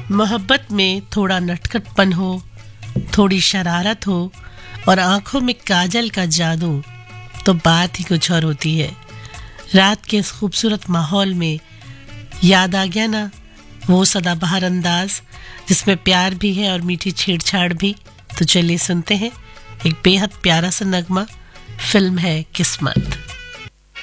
मोहब्बत में थोड़ा नटखटपन हो, थोड़ी शरारत हो और आंखों में काजल का जादू, तो बात ही कुछ और होती है। रात के इस खूबसूरत माहौल में याद आ गया ना वो सदाबहार अंदाज जिसमें प्यार भी है और मीठी छेड़छाड़ भी। तो चलिए सुनते हैं एक बेहद प्यारा सा नगमा। फिल्म है किस्मत।